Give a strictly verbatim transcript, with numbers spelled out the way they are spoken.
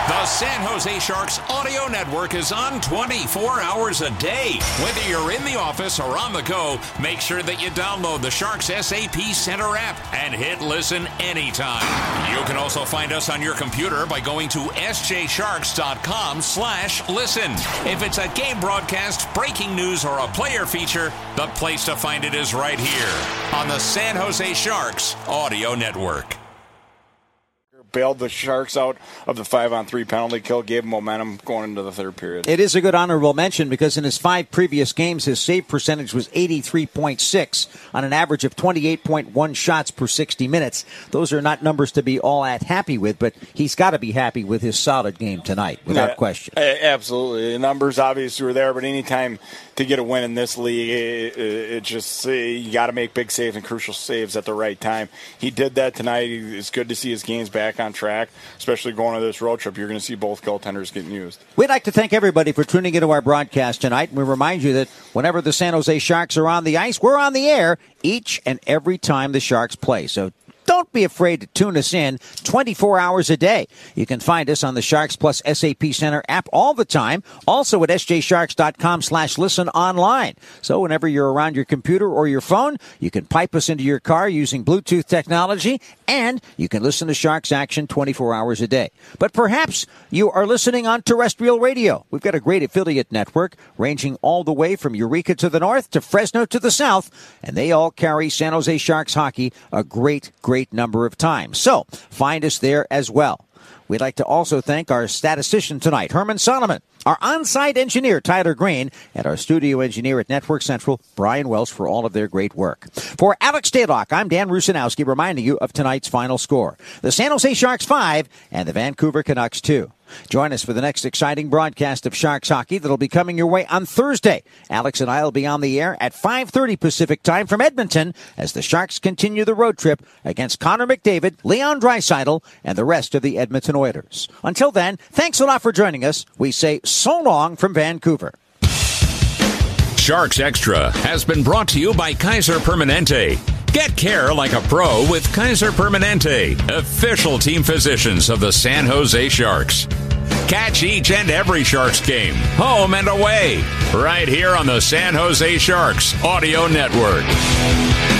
The San Jose Sharks Audio Network is on twenty-four hours a day. Whether you're in the office or on the go, make sure that you download the Sharks S A P Center app and hit listen anytime. You can also find us on your computer by going to s j sharks dot com slash listen. If it's a game broadcast, breaking news, or a player feature, the place to find it is right here on the San Jose Sharks Audio Network. Bailed the Sharks out of the five-on-three penalty kill, gave them momentum going into the third period. It is a good honorable mention because in his five previous games, his save percentage was eighty-three point six on an average of twenty-eight point one shots per sixty minutes. Those are not numbers to be all that happy with, but he's got to be happy with his solid game tonight, without yeah, question. Absolutely. The numbers obviously were there, but anytime to get a win in this league, it, it, it just you got to make big saves and crucial saves at the right time. He did that tonight. It's good to see his games back on track, especially going on this road trip. You're going to see both goaltenders getting used. We'd like to thank everybody for tuning into our broadcast tonight. We remind you that whenever the San Jose Sharks are on the ice, we're on the air each and every time the Sharks play. So don't be afraid to tune us in twenty-four hours a day. You can find us on the Sharks Plus S A P Center app all the time. Also at s j sharks dot com slash listen online. So whenever you're around your computer or your phone, you can pipe us into your car using Bluetooth technology, and you can listen to Sharks action twenty-four hours a day. But perhaps you are listening on terrestrial radio. We've got a great affiliate network ranging all the way from Eureka to the north to Fresno to the south, and they all carry San Jose Sharks hockey a great, great Great number of times. So find us there as well. We'd like to also thank our statistician tonight, Herman Solomon, our on-site engineer, Tyler Green, and our studio engineer at Network Central, Brian Welsh, for all of their great work. For Alex Stalock, I'm Dan Rusanowski, reminding you of tonight's final score. The San Jose Sharks five and the Vancouver Canucks two. Join us for the next exciting broadcast of Sharks hockey that'll be coming your way on Thursday. Alex and I will be on the air at five thirty Pacific time from Edmonton as the Sharks continue the road trip against Connor McDavid, Leon Draisaitl, and the rest of the Edmonton Oilers. Until then, thanks a lot for joining us. We say so long from Vancouver. Sharks Extra has been brought to you by Kaiser Permanente. Get care like a pro with Kaiser Permanente, official team physicians of the San Jose Sharks. Catch each and every Sharks game, home and away, right here on the San Jose Sharks Audio Network.